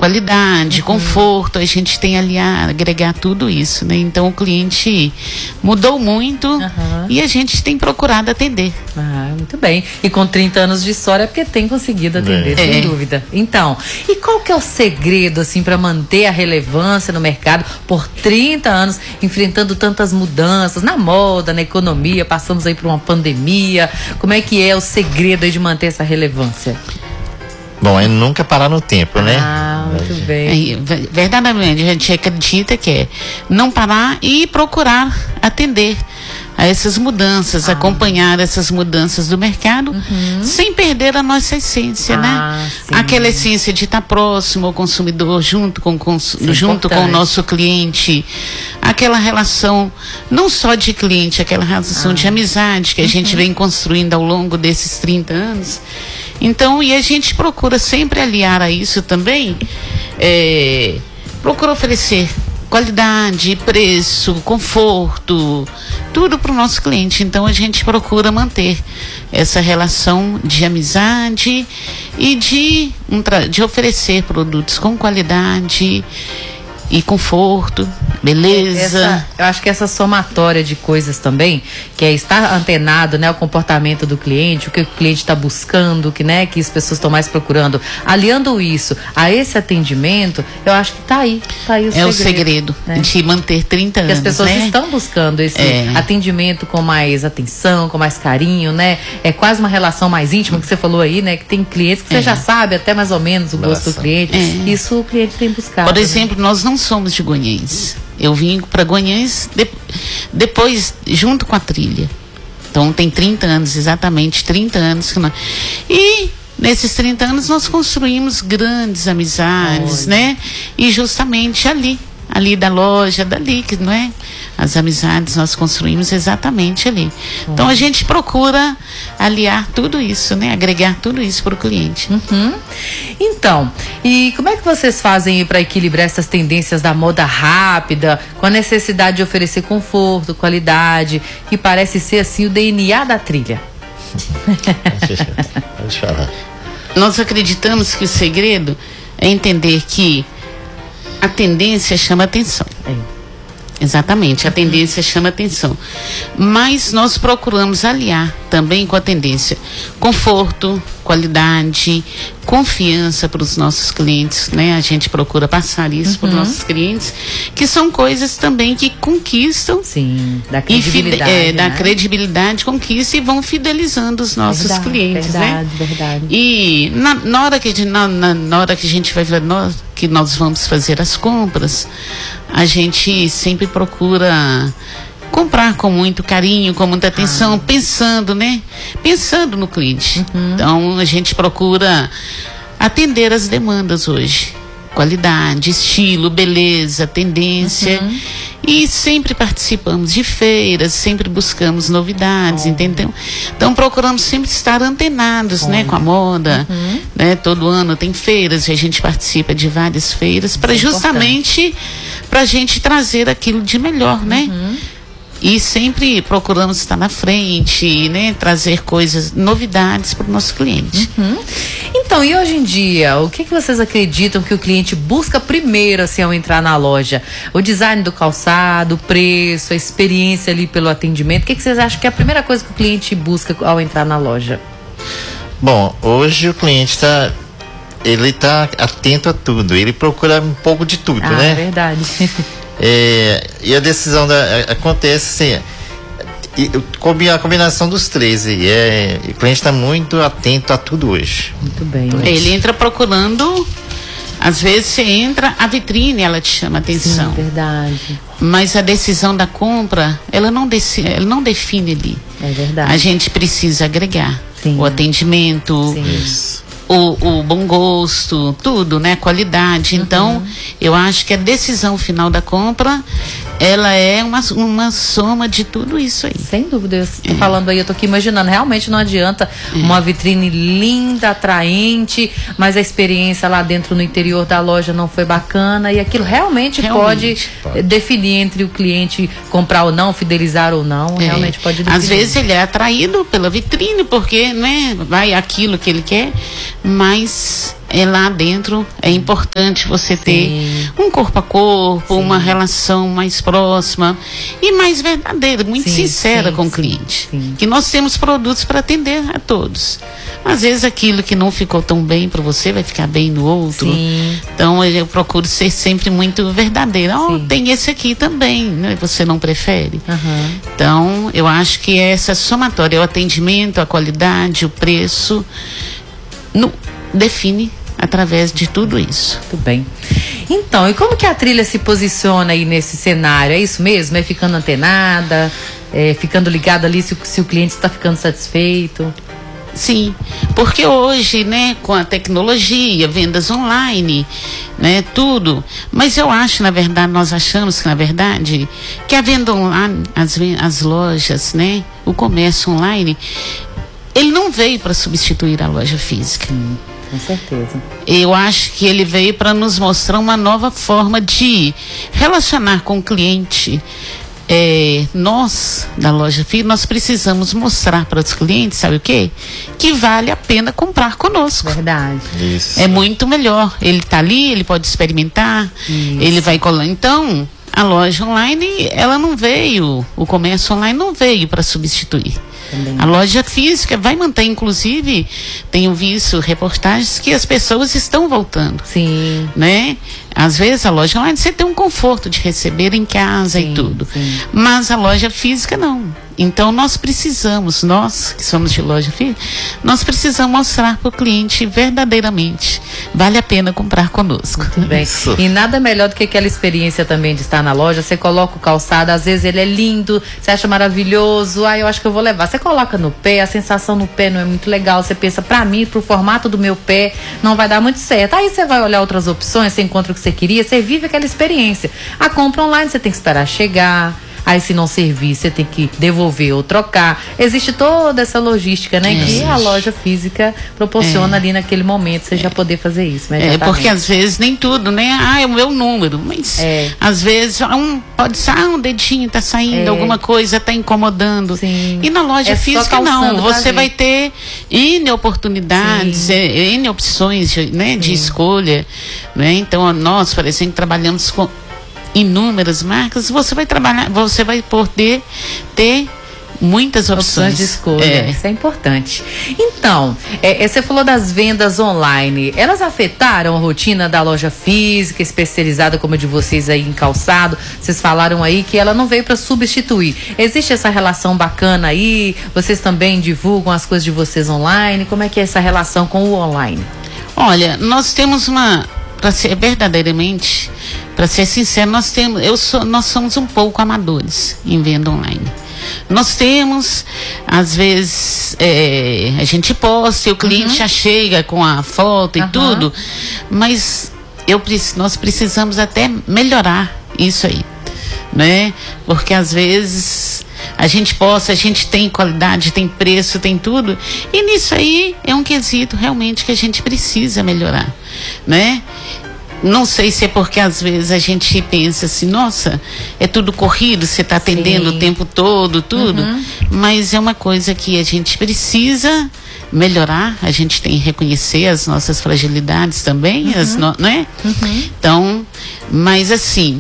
qualidade, conforto, a gente tem ali a agregar tudo isso, né? Então o cliente mudou muito e a gente tem procurado atender. Muito bem. E com 30 anos de história, porque tem conseguido atender, sem dúvida. Então, e qual que é o segredo, assim, para manter a relevância no mercado por 30 anos, enfrentando tantas mudanças na moda, na economia, passamos aí por uma pandemia? Como é que é o segredo aí de manter essa relevância? Bom, é nunca parar no tempo, né? Muito bem. Verdadeiramente, a gente acredita que é não parar e procurar atender a essas mudanças, acompanhar essas mudanças do mercado, sem perder a nossa essência, né? Sim. Aquela essência de estar próximo ao consumidor, junto com o nosso cliente, aquela relação não só de cliente, aquela relação de amizade que a gente vem construindo ao longo desses 30 anos. Então, e a gente procura sempre aliar a isso também, procura oferecer qualidade, preço, conforto, tudo para o nosso cliente. Então a gente procura manter essa relação de amizade e de oferecer produtos com qualidade e conforto, beleza. Eu acho que essa somatória de coisas também, que é estar antenado, né, o comportamento do cliente, o que o cliente está buscando, que as pessoas estão mais procurando, aliando isso a esse atendimento, eu acho que tá aí o segredo, né? De manter 30 anos, que as pessoas né? estão buscando esse atendimento com mais atenção, com mais carinho, né? É quase uma relação mais íntima, que você falou aí, né? Que tem clientes que você já sabe até mais ou menos o gosto do cliente. Isso o cliente tem buscado. Por exemplo, nós não somos de Guanhães. Eu vim para Guanhães depois, junto com a trilha. Então tem 30 anos, exatamente 30 anos que nós... E nesses 30 anos nós construímos grandes amizades, né? E justamente ali da loja, que não é? As amizades nós construímos exatamente ali. Então a gente procura aliar tudo isso, né? Agregar tudo isso para o cliente. Então, e como é que vocês fazem para equilibrar essas tendências da moda rápida com a necessidade de oferecer conforto, qualidade, que parece ser assim o DNA da trilha? Vamos falar. Nós acreditamos que o segredo é entender que a tendência chama atenção. Exatamente, a tendência chama atenção. Mas nós procuramos aliar também com a tendência conforto, qualidade, confiança para os nossos clientes, né? A gente procura passar isso para os nossos clientes, que são coisas também que conquistam. Sim, da credibilidade. Da credibilidade, conquista e vão fidelizando os nossos clientes, né? Verdade. E na hora que a gente vai ver, que nós vamos fazer as compras, a gente sempre procura comprar com muito carinho, com muita atenção, pensando no cliente. Então a gente procura atender as demandas hoje, qualidade, estilo, beleza, tendência, e sempre participamos de feiras, sempre buscamos novidades, entendeu? Então procuramos sempre estar antenados, né, com a moda, né? Todo ano tem feiras, a gente participa de várias feiras para justamente para a gente trazer aquilo de melhor, né? E sempre procuramos estar na frente, né? Trazer novidades para o nosso cliente. Então, e hoje em dia, o que vocês acreditam que o cliente busca primeiro, assim, ao entrar na loja? O design do calçado, o preço, a experiência ali pelo atendimento. O que vocês acham que é a primeira coisa que o cliente busca ao entrar na loja? Bom, hoje o cliente ele tá atento a tudo, ele procura um pouco de tudo, né? É verdade. E a decisão acontece assim, a combinação dos três aí, o cliente está muito atento a tudo hoje. Muito bem. Ele entra procurando, às vezes você entra, a vitrine ela te chama atenção. Sim, verdade. Mas a decisão da compra, ela não define ali. É verdade. A gente precisa agregar o atendimento, o bom gosto, tudo, né? Qualidade. Então, eu acho que a decisão final da compra, ela é uma soma de tudo isso aí. Sem dúvida. Eu tô falando aí, eu tô aqui imaginando, realmente não adianta uma vitrine linda, atraente, mas a experiência lá dentro no interior da loja não foi bacana, e aquilo realmente pode definir entre o cliente comprar ou não, fidelizar ou não, realmente pode definir. Às vezes ele é atraído pela vitrine, porque, né, vai aquilo que ele quer, mas lá dentro é importante você ter um corpo a corpo, uma relação mais próxima e mais verdadeira, muito sincera com o cliente. Que nós temos produtos para atender a todos. Às vezes aquilo que não ficou tão bem para você vai ficar bem no outro. Então eu procuro ser sempre muito verdadeira. Tem esse aqui também, né? Você não prefere? Então eu acho que essa somatória, o atendimento, a qualidade, o preço, define através de tudo isso. Muito bem. Então, e como que a Trilha se posiciona aí nesse cenário? É isso mesmo? É ficando antenada? Ficando ligada ali se o cliente está ficando satisfeito? Sim, porque hoje, né, com a tecnologia, vendas online, né, tudo, mas eu acho, na verdade, nós achamos que, na verdade, que a venda online, as lojas, né, o comércio online, ele não veio para substituir a loja física. Com certeza. Eu acho que ele veio para nos mostrar uma nova forma de relacionar com o cliente. Nós, da loja física, nós precisamos mostrar para os clientes, sabe o quê? Que vale a pena comprar conosco. Verdade. Isso. É muito melhor. Ele está ali, ele pode experimentar, ele vai colar. Então, a loja online, ela não veio, o comércio online não veio para substituir. Também. A loja física vai manter, inclusive, tenho visto reportagens que as pessoas estão voltando. Sim. Né? Às vezes a loja online você tem um conforto de receber em casa e tudo. Mas a loja física não. Então nós precisamos, nós que somos de loja física, nós precisamos mostrar para o cliente verdadeiramente vale a pena comprar conosco. Muito bem. E nada melhor do que aquela experiência também de estar na loja. Você coloca o calçado, às vezes ele é lindo, você acha maravilhoso, eu acho que eu vou levar. Você coloca no pé, a sensação no pé não é muito legal. Você pensa, para mim, pro formato do meu pé, não vai dar muito certo. Aí você vai olhar outras opções, você encontra o que você queria, você vive aquela experiência. A compra online você tem que esperar chegar. Aí se não servir, você tem que devolver ou trocar. Existe toda essa logística, né? Que a loja física proporciona ali naquele momento, você já poder fazer isso. Porque às vezes nem tudo, né? É o meu número. Mas às vezes pode ser, um dedinho tá saindo, alguma coisa tá incomodando. Sim. E na loja física não. Você vai ter N oportunidades, N opções, né, de escolha. Né? Então nós, por exemplo, trabalhamos com inúmeras marcas, você vai poder ter muitas opções de escolha. Isso é importante. Então, você falou das vendas online. Elas afetaram a rotina da loja física, especializada como a de vocês aí em calçado? Vocês falaram aí que ela não veio para substituir. Existe essa relação bacana aí? Vocês também divulgam as coisas de vocês online? Como é que é essa relação com o online? Olha, nós temos para ser verdadeiramente, para ser sincero, nós somos um pouco amadores em venda online. Nós temos, às vezes, a gente posta e o cliente já chega com a foto e tudo, mas nós precisamos até melhorar isso aí, né? Porque às vezes a gente posta, a gente tem qualidade, tem preço, tem tudo, e nisso aí é um quesito realmente que a gente precisa melhorar, né? Não sei se é porque às vezes a gente pensa assim, nossa, é tudo corrido, você está atendendo o tempo todo, tudo, mas é uma coisa que a gente precisa melhorar, a gente tem que reconhecer as nossas fragilidades também, né? Então, mas assim,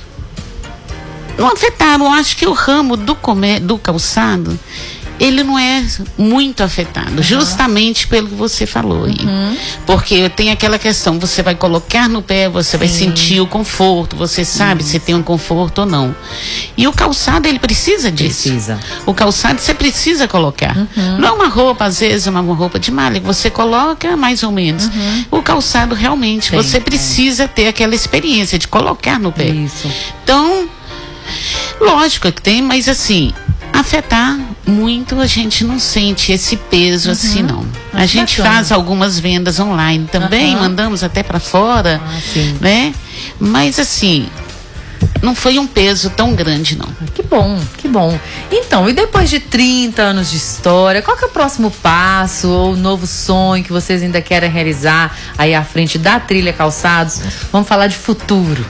não afetaram, eu acho que o ramo do calçado, ele não é muito afetado, justamente pelo que você falou aí. Porque tem aquela questão, você vai colocar no pé, você vai sentir o conforto, você sabe se tem um conforto ou não. E o calçado, ele precisa disso. O calçado você precisa colocar. Não é uma roupa, às vezes, uma roupa de malha, que você coloca mais ou menos. O calçado, realmente, você precisa ter aquela experiência de colocar no pé. Então, lógico que tem, mas assim, afetar muito, a gente não sente esse peso assim, não. A gente faz algumas vendas online também, mandamos até para fora, né? Mas assim, não foi um peso tão grande, não. Que bom, que bom. Então, e depois de 30 anos de história, qual que é o próximo passo ou novo sonho que vocês ainda querem realizar aí à frente da Trilha Calçados? Vamos falar de futuro.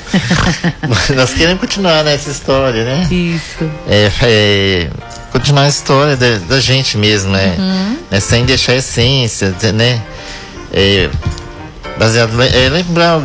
Nós queremos continuar nessa história, né? Isso. Continuar a história da gente mesmo, né? Sem deixar a essência, né? Baseado, lembrar